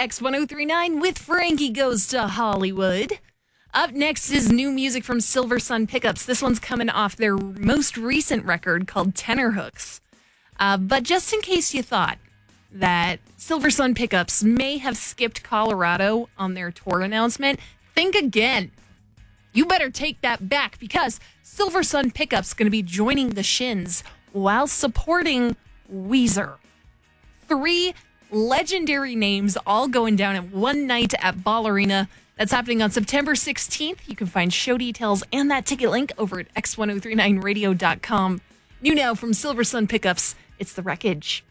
X1039 with Frankie Goes to Hollywood. Up next is new music from Silver Sun Pickups. This one's coming off their most recent record called Tenorhooks. But just in case you thought that Silver Sun Pickups may have skipped Colorado on their tour announcement, think again. You better take that back because Silver Sun Pickups going to be joining the Shins while supporting Weezer. 3 legendary names all going down at one night at Ball Arena. That's happening on September 16th. You can find show details and that ticket link over at x1039radio.com. New now from Silver Sun Pickups, it's The Wreckage.